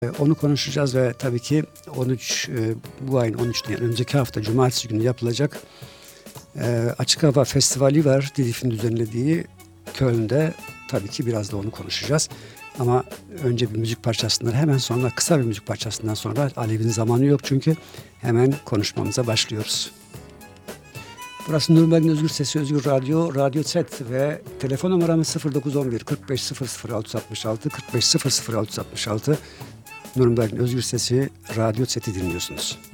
Onu konuşacağız ve tabii ki 13 bu ayın 13'ünde, yani önceki hafta Cumartesi günü yapılacak Açık Hava Festivali var. Didif'in düzenlediği Köln'de. Tabii ki biraz da onu konuşacağız. Ama önce bir müzik parçasından, hemen sonra kısa bir müzik parçasından sonra, Alev'in zamanı yok çünkü, hemen konuşmamıza başlıyoruz. Burası Nürnberg'in Özgür Sesi, Özgür Radyo, Radyo Z ve telefon numaramız 0911 45 00 666 45 00 666. Nürnberg'in Özgür Sesi, Radyo Z'yi dinliyorsunuz.